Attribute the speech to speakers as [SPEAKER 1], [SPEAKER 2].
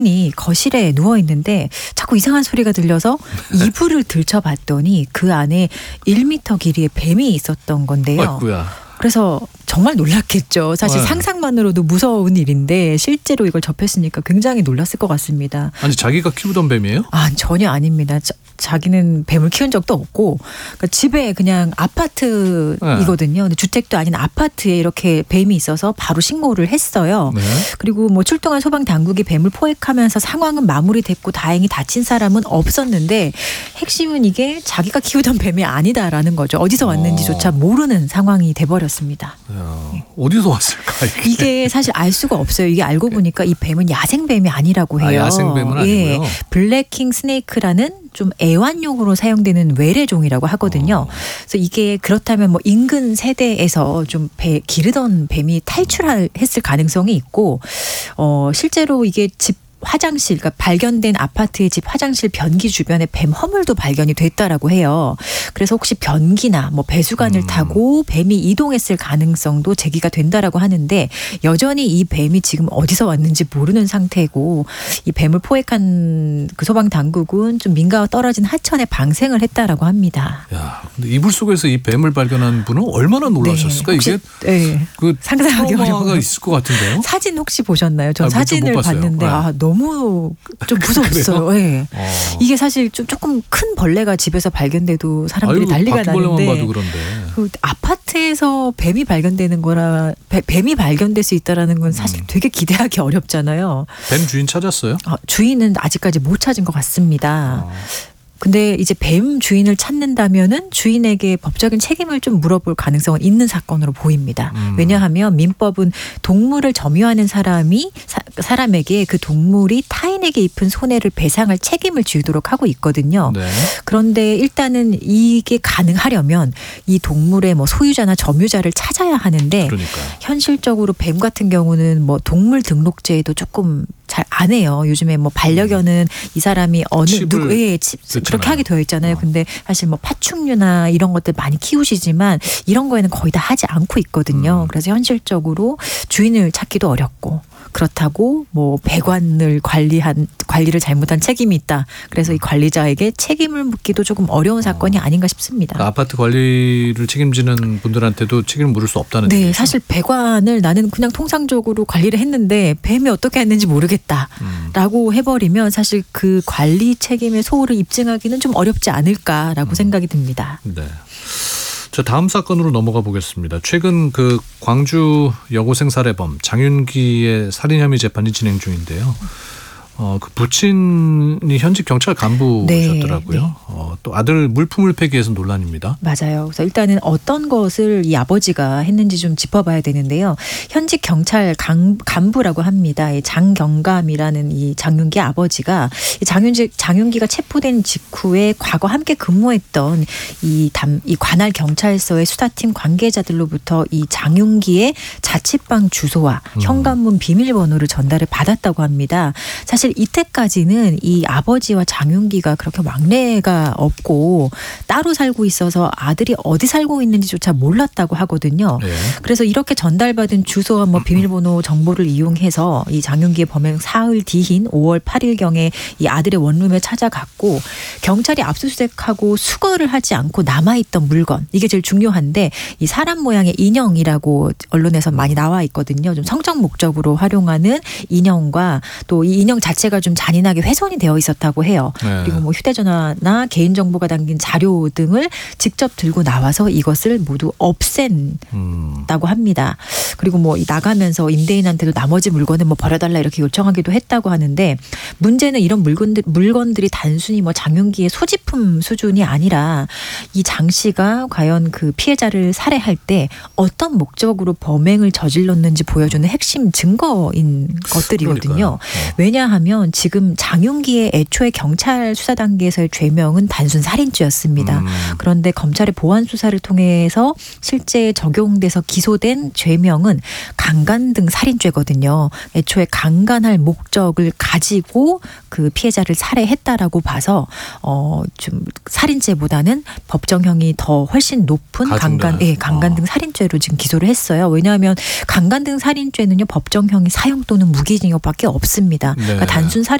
[SPEAKER 1] 이 거실에 누워 있는데 자꾸 이상한 소리가 들려서 이불을 들춰봤더니 그 안에 1m 길이의 뱀이 있었던 건데요.
[SPEAKER 2] 아이고야.
[SPEAKER 1] 그래서 정말 놀랐겠죠. 사실
[SPEAKER 2] 네.
[SPEAKER 1] 상상만으로도 무서운 일인데 실제로 이걸 접했으니까 굉장히 놀랐을 것 같습니다.
[SPEAKER 2] 아니 자기가 키우던 뱀이에요?
[SPEAKER 1] 전혀 아닙니다. 자기는 뱀을 키운 적도 없고 그러니까 집에 그냥 아파트이거든요. 근데 주택도 아닌 아파트에 이렇게 뱀이 있어서 바로 신고를 했어요.
[SPEAKER 2] 네.
[SPEAKER 1] 그리고 뭐 출동한 소방 당국이 뱀을 포획하면서 상황은 마무리됐고 다행히 다친 사람은 없었는데 핵심은 이게 자기가 키우던 뱀이 아니다라는 거죠. 어디서 왔는지조차 모르는 상황이 돼버렸습니다.
[SPEAKER 2] 어디서 왔을까
[SPEAKER 1] 이게 사실 알 수가 없어요. 이게 알고 보니까 이 뱀은 야생뱀이 아니라고 해요.
[SPEAKER 2] 야생뱀은
[SPEAKER 1] 예,
[SPEAKER 2] 아니고요.
[SPEAKER 1] 블랙킹 스네이크라는 좀 애완용으로 사용되는 외래종이라고 하거든요. 그래서 이게 그렇다면 뭐 인근 세대에서 좀 기르던 뱀이 탈출했을 가능성이 있고 실제로 이게 집 화장실, 그러니까 발견된 아파트의 집 화장실 변기 주변에 뱀 허물도 발견이 됐다라고 해요. 그래서 혹시 변기나 뭐 배수관을 타고 뱀이 이동했을 가능성도 제기가 된다라고 하는데 여전히 이 뱀이 지금 어디서 왔는지 모르는 상태고 이 뱀을 포획한 그 소방 당국은 좀 민가와 떨어진 하천에 방생을 했다라고 합니다.
[SPEAKER 2] 야, 근데 이불 속에서 이 뱀을 발견한 분은 얼마나 놀라셨을까?
[SPEAKER 1] 혹시,
[SPEAKER 2] 이게 그
[SPEAKER 1] 상상하기
[SPEAKER 2] 트라우마가
[SPEAKER 1] 어려워요.
[SPEAKER 2] 있을 것 같은데요.
[SPEAKER 1] 사진 혹시 보셨나요? 전
[SPEAKER 2] 못
[SPEAKER 1] 사진을
[SPEAKER 2] 봤어요.
[SPEAKER 1] 봤는데 너무 좀 무서웠어요. 네. 이게 사실 좀 조금 큰 벌레가 집에서 발견돼도 사람들이 난리가 나는데
[SPEAKER 2] 봐도 그런데.
[SPEAKER 1] 그 아파트에서 뱀이 발견되는 거라 뱀이 발견될 수 있다라는 건 사실 되게 기대하기 어렵잖아요.
[SPEAKER 2] 뱀 주인 찾았어요?
[SPEAKER 1] 주인은 아직까지 못 찾은 것 같습니다. 근데 이제 뱀 주인을 찾는다면은 주인에게 법적인 책임을 좀 물어볼 가능성은 있는 사건으로 보입니다. 왜냐하면 민법은 동물을 점유하는 사람에게 그 동물이 타인에게 입은 손해를 배상할 책임을 지도록 하고 있거든요.
[SPEAKER 2] 네.
[SPEAKER 1] 그런데 일단은 이게 가능하려면 이 동물의 뭐 소유자나 점유자를 찾아야 하는데
[SPEAKER 2] 그러니까요.
[SPEAKER 1] 현실적으로 뱀 같은 경우는 뭐 동물 등록제에도 조금 잘 안 해요. 요즘에 뭐 반려견은 이 사람이 누구의 그렇게 하게 되어 있잖아요. 근데 사실 뭐 파충류나 이런 것들 많이 키우시지만 이런 거에는 거의 다 하지 않고 있거든요. 그래서 현실적으로 주인을 찾기도 어렵고 그렇다고 뭐 배관을 관리를 잘못한 책임이 있다. 그래서 이 관리자에게 책임을 묻기도 조금 어려운 사건이 아닌가 싶습니다.
[SPEAKER 2] 그러니까 아파트 관리를 책임지는 분들한테도 책임을 물을 수 없다는 얘기죠.
[SPEAKER 1] 사실 배관을 나는 그냥 통상적으로 관리를 했는데 뱀이 어떻게 했는지 모르겠다라고 해버리면 사실 그 관리 책임의 소홀을 입증하기는 좀 어렵지 않을까라고 생각이 듭니다.
[SPEAKER 2] 네. 자, 다음 사건으로 넘어가 보겠습니다. 최근 그 광주 여고생 살해범 장윤기의 살인 혐의 재판이 진행 중인데요. 그 부친이 현직 경찰 간부셨더라고요. 또 아들 물품을 폐기해서 논란입니다.
[SPEAKER 1] 맞아요. 그래서 일단은 어떤 것을 이 아버지가 했는지 좀 짚어봐야 되는데요. 현직 경찰 간부라고 합니다. 이 장경감이라는 이 장윤기 아버지가 장윤기가 체포된 직후에 과거 함께 근무했던 이 관할 경찰서의 수사팀 관계자들로부터 이 장윤기의 자취방 주소와 현관문 비밀번호를 전달을 받았다고 합니다. 사실 이때까지는 이 아버지와 장윤기가 그렇게 왕래가 없고 따로 살고 있어서 아들이 어디 살고 있는지조차 몰랐다고 하거든요.
[SPEAKER 2] 네.
[SPEAKER 1] 그래서 이렇게 전달받은 주소와 뭐 비밀번호 정보를 이용해서 이 장윤기의 범행 사흘 뒤인 5월 8일경에 이 아들의 원룸에 찾아갔고 경찰이 압수수색하고 수거를 하지 않고 남아있던 물건 이게 제일 중요한데 이 사람 모양의 인형이라고 언론에서 많이 나와 있거든요. 좀 성적 목적으로 활용하는 인형과 또 이 인형 자체가 좀 잔인하게 훼손이 되어 있었다고 해요.
[SPEAKER 2] 네.
[SPEAKER 1] 그리고 뭐 휴대전화나 개인정보가 담긴 자료 등을 직접 들고 나와서 이것을 모두 없앤다고 합니다. 그리고 뭐 나가면서 임대인한테도 나머지 물건을 뭐 버려달라 이렇게 요청하기도 했다고 하는데 문제는 이런 물건들이 단순히 뭐 장윤기의 소지품 수준이 아니라 이 장 씨가 과연 그 피해자를 살해할 때 어떤 목적으로 범행을 저질렀는지 보여주는 핵심 증거인 것들이거든요. 왜냐하면 지금 장윤기의 애초에 경찰 수사 단계에서의 죄명은 단순 살인죄였습니다. 그런데 검찰의 보완 수사를 통해서 실제 적용돼서 기소된 죄명은 강간 등 살인죄거든요. 애초에 강간할 목적을 가지고 그 피해자를 살해했다라고 봐서 좀 살인죄보다는 법정형이 더 훨씬 높은 강간 등 살인죄로 지금 기소를 했어요. 왜냐하면 강간 등 살인죄는요 법정형이 사형 또는 무기징역밖에 없습니다.
[SPEAKER 2] 네.
[SPEAKER 1] 그러니까 단순 살인